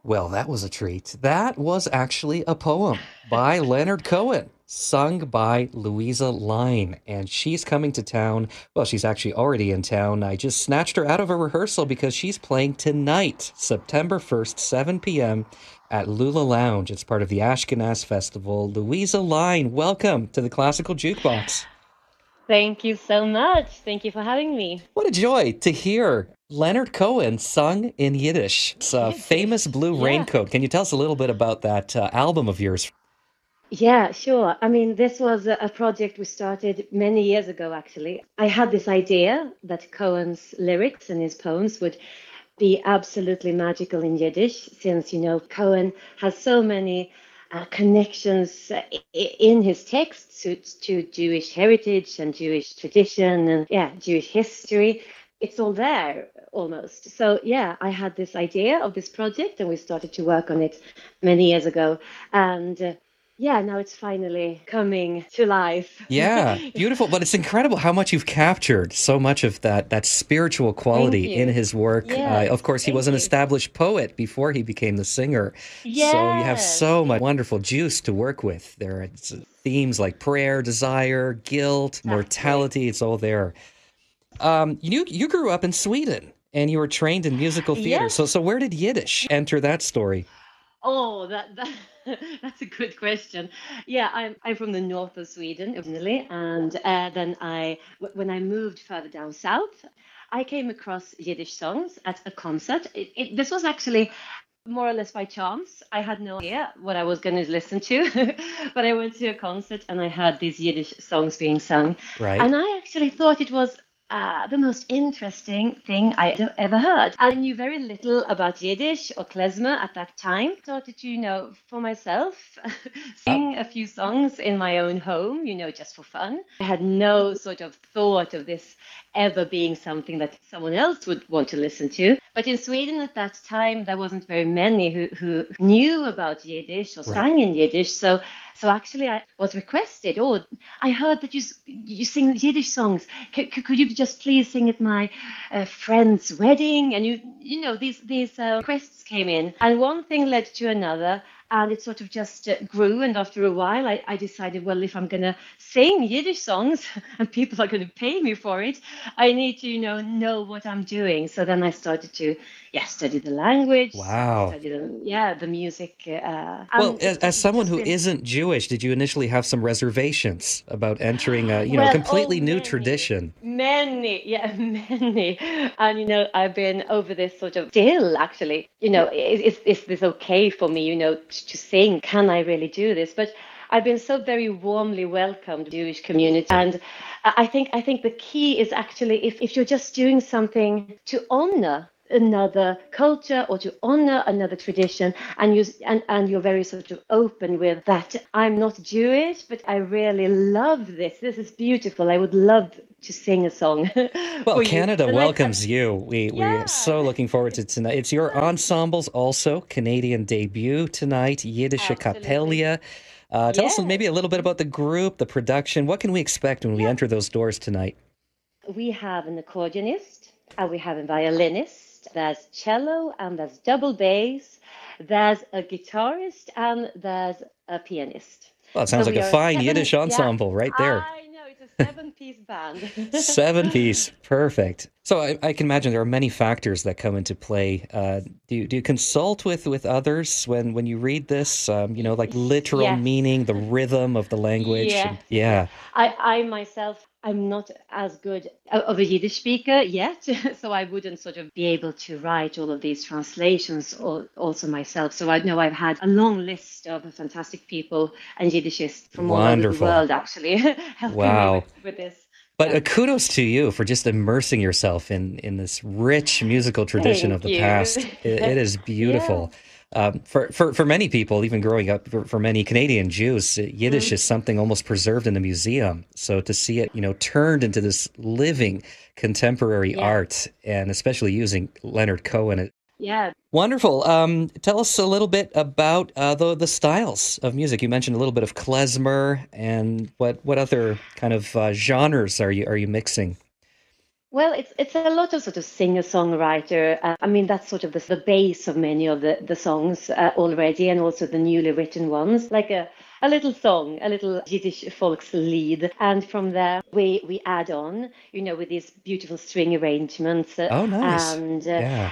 Well, that was a treat. That was actually a poem by Leonard Cohen, sung by Louisa Line. And she's coming to town. Well, she's actually already in town. I just snatched her out of a rehearsal because she's playing tonight, September 1st, 7 p.m. at Lula Lounge. It's part of the Ashkenaz Festival. Louisa Line, welcome to the Classical Jukebox. Thank you so much. Thank you for having me. What a joy to hear Leonard Cohen sung in Yiddish. It's a famous Yiddish. Blue Yeah. Raincoat. Can you tell us a little bit about that album of yours? Yeah, sure. I mean, this was a project we started many years ago, actually. I had this idea that Cohen's lyrics and his poems would be absolutely magical in Yiddish, since, Cohen has so many connections in his texts to Jewish heritage and Jewish tradition and, yeah, Jewish history. It's all there almost. So, yeah, I had this idea of this project and we started to work on it many years ago. And yeah, now it's finally coming to life. Yeah, beautiful. But it's incredible how much you've captured so much of that spiritual Thank quality in you. his work. Yeah, Of course, he was thank an you. established poet before he became the singer. So you have Yes, so much yes, wonderful juice to work with. There are themes like prayer, desire, guilt, exactly. mortality. It's all there. You grew up in Sweden and you were trained in musical theater. Yes. So where did Yiddish enter that story? Oh, that that's a good question. Yeah, I'm from the north of Sweden originally, and then when I moved further down south, I came across Yiddish songs at a concert. This was actually more or less by chance. I had no idea what I was going to listen to, but I went to a concert and I heard these Yiddish songs being sung, Right? and I actually thought it was the most interesting thing I ever heard. I knew very little about Yiddish or klezmer at that time. Started to, for myself, sing a few songs in my own home, just for fun. I had no sort of thought of this ever being something that someone else would want to listen to. But in Sweden at that time, there wasn't very many who knew about Yiddish or Right. sang in Yiddish. So actually, I was requested. Oh, I heard that you sing Yiddish songs. Could you just please sing at my friend's wedding? And these requests came in, and one thing led to another. And it sort of just grew. And after a while, I decided, well, if I'm going to sing Yiddish songs and people are going to pay me for it, I need to, know what I'm doing. So then I started to, yeah, study the language, Wow. study the music. Well, And as it's someone just who been, isn't Jewish, did you initially have some reservations about entering a, well, oh, completely new many. tradition? Many, yeah, many. And, I've been over this sort of still, actually, is this okay for me, to sing? Can I really do this? But I've been so very warmly welcomed Jewish community. And I think the key is actually if you're just doing something to honor another culture or to honor another tradition, and you're very sort of open with that. I'm not Jewish, but I really love this is beautiful. I would love to sing a song Well, for you. Canada Then welcomes you. We're yeah, so looking forward to tonight. It's your ensembles also, Canadian debut tonight, Yiddish absolutely. Capelia. Tell us Yes. maybe a little bit about the group, the production. What can we expect when we Yeah. enter those doors tonight? We have an accordionist and we have a violinist. There's cello and there's double bass. There's a guitarist and there's a pianist. Well, it sounds So like we a are a fine seven. Yiddish Yeah, ensemble right there. I know it's a seven-piece band. 7 piece, perfect. So I can imagine there are many factors that come into play. Do you consult with others when you read this? Like literal Yes. meaning, the rhythm of the language, Yes, and yes. yeah. I myself, I'm not as good of a Yiddish speaker yet, so I wouldn't sort of be able to write all of these translations also myself. So I know I've had a long list of fantastic people and Yiddishists from all over the Wonderful. world actually helping me with Wow. with this. But Yeah. kudos to you for just immersing yourself in this rich musical tradition of Thank the you. past. It is Yeah. beautiful. For many people, even growing up, for many Canadian Jews, Yiddish Mm. is something almost preserved in the museum. So to see it, turned into this living contemporary Yeah. art, and especially using Leonard Cohen. Yeah. Wonderful. Tell us a little bit about the styles of music. You mentioned a little bit of klezmer, and what other kind of genres are you mixing? Well, it's a lot of sort of singer-songwriter. I mean, that's sort of the base of many of the songs already, and also the newly written ones, like a little song, a little Yiddish Volkslied. And from there, we add on, with these beautiful string arrangements. Oh, nice. Yeah.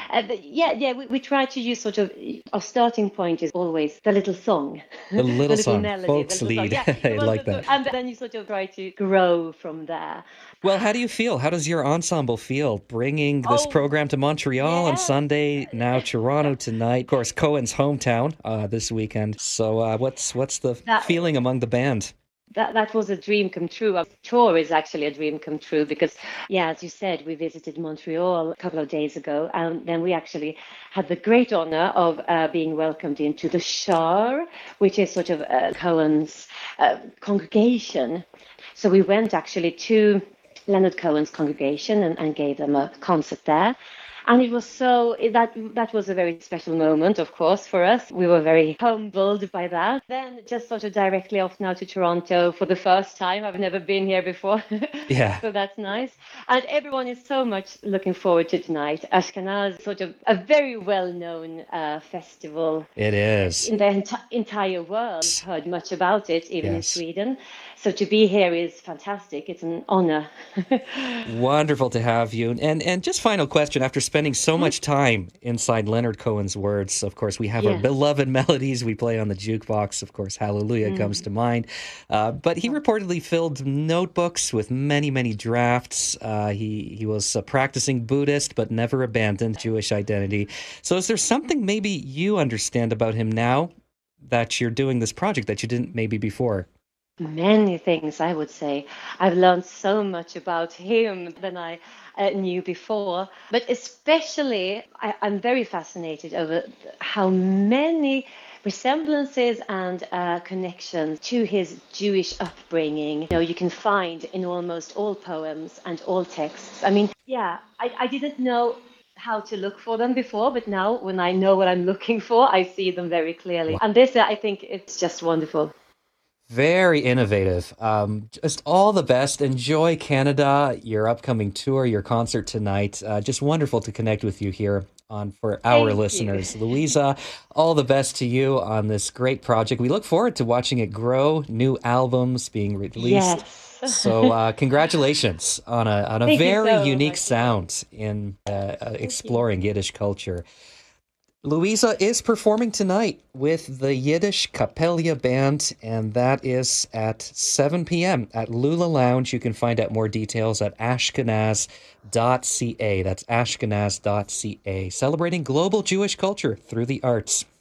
We try to use sort of, our starting point is always the little song, The the little little song, melody, the folks little song. lead. Yeah, I like that. and then you sort of try to grow from there. Well, how do you feel? How does your ensemble feel bringing this Oh, program to Montreal on yes. Sunday, now Toronto tonight? Of course, Cohen's hometown this weekend. So what's the That feeling among the band? that was a dream come true. Our tour is actually a dream come true because, yeah, as you said, we visited Montreal a couple of days ago, and then we actually had the great honor of being welcomed into the Shar, which is sort of Cohen's congregation. So we went actually to Leonard Cohen's congregation and gave them a concert there. And it was that was a very special moment, of course, for us. We were very humbled by that. Then just sort of directly off now to Toronto for the first time. I've never been here before. Yeah, So that's nice. And everyone is so much looking forward to tonight. Ashkenaz, sort of a very well-known festival it is. in the entire world. Heard much about it, even in Yes. Sweden. So to be here is fantastic. It's an honor. Wonderful to have you. And just final question, after spending so much time inside Leonard Cohen's words, of course, we have our Yes. beloved melodies we play on the jukebox. Of course, Hallelujah comes to mind. But he reportedly filled notebooks with many, many drafts. He was a practicing Buddhist, but never abandoned Jewish identity. So is there something maybe you understand about him now that you're doing this project that you didn't maybe before? Many things, I would say. I've learned so much about him than I knew before. But especially, I'm very fascinated over how many resemblances and connections to his Jewish upbringing, you can find in almost all poems and all texts. I mean, yeah, I didn't know how to look for them before, but now when I know what I'm looking for, I see them very clearly. And this, I think, it's just wonderful. Very innovative. Just all the best. Enjoy Canada, your upcoming tour, your concert tonight. Just wonderful to connect with you here on for our Thank listeners. you. Louisa, all the best to you on this great project. We look forward to watching it grow, new albums being released. Yes. So congratulations on a Thank you very so unique much. sound in Thank you. exploring Yiddish culture. Louisa is performing tonight with the Yiddish Capella Band, and that is at 7 p.m. at Lula Lounge. You can find out more details at ashkenaz.ca. That's ashkenaz.ca, celebrating global Jewish culture through the arts.